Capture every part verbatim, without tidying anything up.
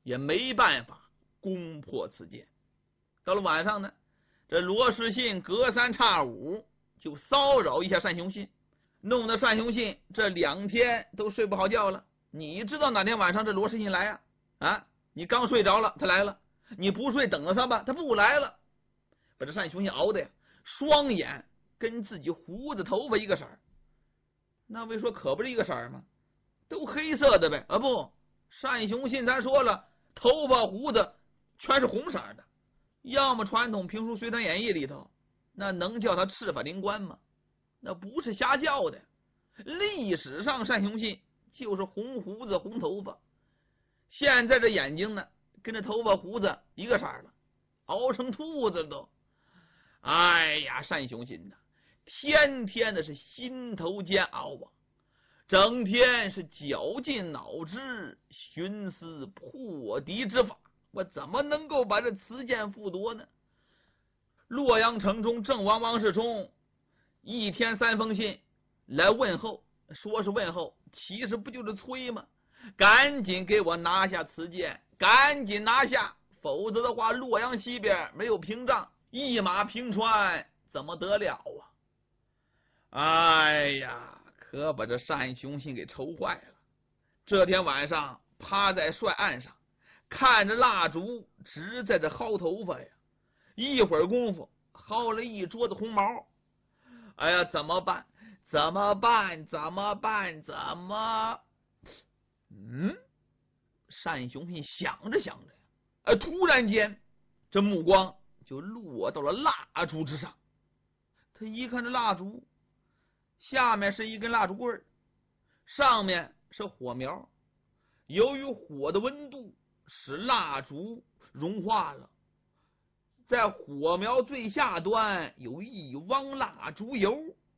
也没办法攻破此界。到了晚上呢，这罗士信隔三差五就骚扰一下单雄信，弄得单雄信这两天都睡不好觉了。你知道哪天晚上这罗士信来啊？啊，你刚睡着了他来了，你不睡等着他吧，他不来了。把这单雄信熬的呀，双眼跟自己胡子头发一个色儿。那位说可不是一个色儿吗？都黑色的呗。啊不，单雄信咱说了，头发胡子全是红色的。要么传统评书《隋唐演义》里头，那能叫他赤发灵官吗？那不是瞎叫的。历史上单雄信就是红胡子红头发，现在这眼睛呢跟这头发胡子一个色了，熬成兔子都。哎呀，单雄信呐，天天的是心头煎熬啊，整天是绞尽脑汁寻思破敌之法，我怎么能够把这雌剑复夺呢？洛阳城中郑王王世充一天三封信来问候，说是问候，其实不就是催吗？赶紧给我拿下雌剑，赶紧拿下，否则的话洛阳西边没有屏障，一马平川怎么得了啊？哎呀，可把这单雄信给愁坏了。这天晚上趴在帅案上，看着蜡烛直在这薅头发呀，一会儿功夫薅了一桌子红毛。哎呀，怎么办？怎么办？怎么办？怎么？嗯，单雄信想着想着呀，哎，突然间这目光就落到了蜡烛之上。他一看这蜡烛，下面是一根蜡烛棍，上面是火苗。由于火的温度使蜡烛融化了，在火苗最下端有一汪蜡烛油。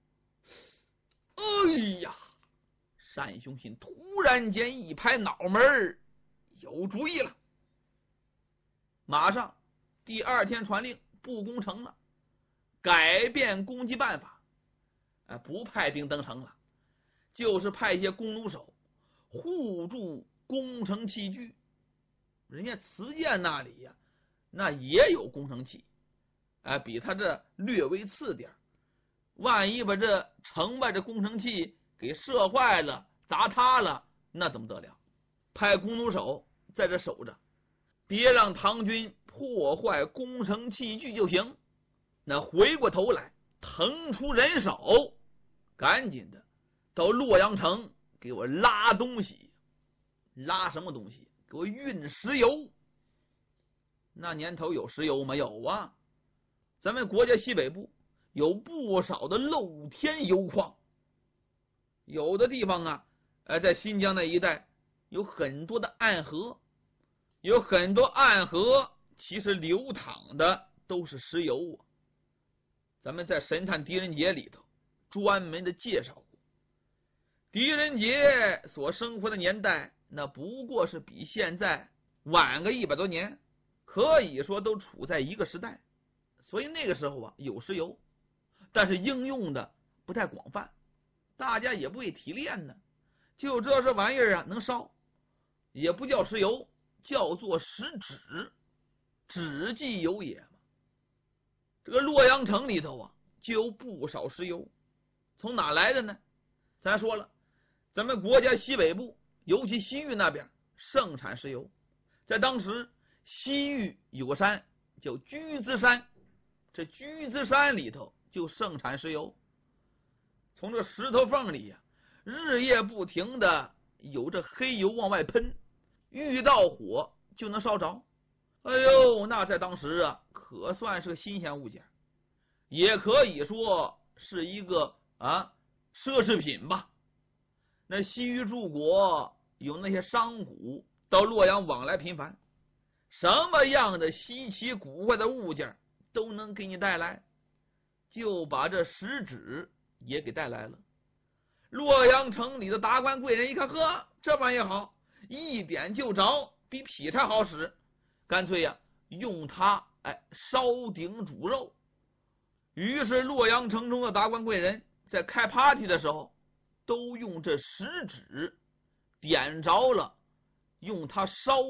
哎呀，单雄信突然间一拍脑门，有主意了。马上第二天传令不攻城了，改变攻击办法，哎，不派兵登城了，就是派一些弓弩手护住攻城器具。人家慈剑那里呀，那也有攻城器，哎，比他这略微次点，万一把这城外的攻城器给射坏了砸塌了，那怎么得了？派弓弩手在这守着，别让唐军破坏攻城器具就行。那回过头来腾出人手，赶紧的到洛阳城给我拉东西。拉什么东西？给我运石油。那年头有石油吗？有啊，咱们国家西北部有不少的露天油矿，有的地方啊，呃，在新疆那一带有很多的暗河，有很多暗河其实流淌的都是石油啊。咱们在神探狄仁杰里头专门的介绍过，狄仁杰所生活的年代那不过是比现在晚个一百多年，可以说都处在一个时代。所以那个时候啊有石油，但是应用的不太广泛，大家也不会提炼呢，就知道这玩意儿啊能烧，也不叫石油，叫做石脂，脂即油也嘛。这个洛阳城里头啊就有不少石油，从哪来的呢？咱说了，咱们国家西北部尤其西域那边盛产石油。在当时西域有个山叫居兹山，这居兹山里头就盛产石油。从这石头缝里呀、啊，日夜不停的有这黑油往外喷，遇到火就能烧着。哎呦，那在当时啊可算是个新鲜物件，也可以说是一个啊奢侈品吧。那西域诸国有那些商贾到洛阳往来频繁，什么样的稀奇古怪的物件都能给你带来，就把这石脂也给带来了。洛阳城里的达官贵人一看，呵，这玩意好，一点就着，比劈柴好使，干脆呀、啊、用它哎烧鼎煮肉。于是洛阳城中的达官贵人在开 party 的时候都用这石脂点着了，用它烧